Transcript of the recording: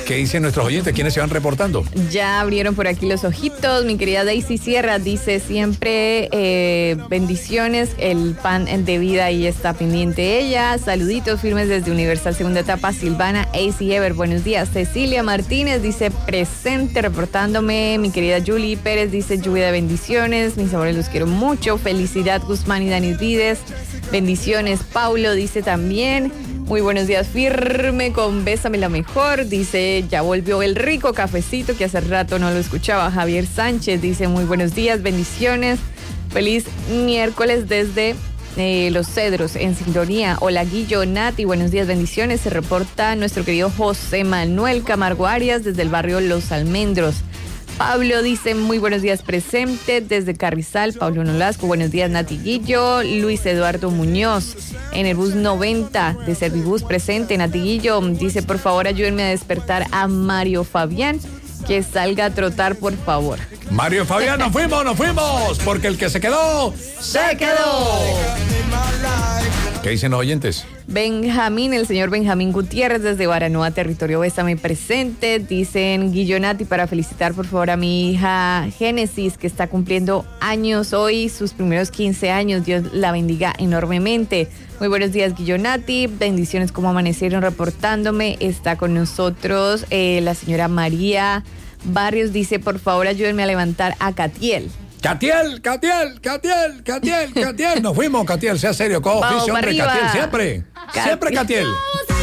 ¿Qué dicen nuestros oyentes? ¿Quiénes se van reportando? Ya abrieron por aquí los ojitos. Mi querida Daisy Sierra dice siempre bendiciones. El pan de vida ahí está pendiente ella. Saluditos firmes desde Universal Segunda Etapa. Silvana AC Ever, buenos días. Cecilia Martínez dice presente reportándome. Mi querida Julie Pérez dice lluvia de bendiciones. Mis amores, los quiero mucho. Felicidad Guzmán y Dani Vides. Bendiciones. Paulo dice también. Muy buenos días, firme con Bésame la Mejor. Dice, ya volvió el rico cafecito que hace rato no lo escuchaba. Javier Sánchez dice, muy buenos días, bendiciones. Feliz miércoles desde Los Cedros, en sintonía. Hola, Guillo, Nati, buenos días, bendiciones. Se reporta nuestro querido José Manuel Camargo Arias desde el barrio Los Almendros. Pablo dice, muy buenos días, presente desde Carrizal. Pablo Nolasco, buenos días, Nati Guillo. Luis Eduardo Muñoz, en el bus 90 de Servibus, presente. Nati Guillo dice, por favor, ayúdenme a despertar a Mario Fabián, que salga a trotar, por favor. Mario Fabián, nos fuimos, porque el que se quedó, ¡se quedó! ¿Qué dicen los oyentes? Benjamín, el señor Benjamín Gutiérrez desde Baranoa, territorio Bésame presente. Dicen Guillonati para felicitar por favor a mi hija Génesis, que está cumpliendo años hoy, sus primeros 15 años. Dios la bendiga enormemente. Muy buenos días, Guillonati. Bendiciones, como amanecieron reportándome. Está con nosotros la señora María Barrios. Dice, por favor, ayúdenme a levantar a Catiel. Catiel. Nos fuimos, Catiel, sea serio, cojo oficio, hombre, Catiel, siempre Catiel.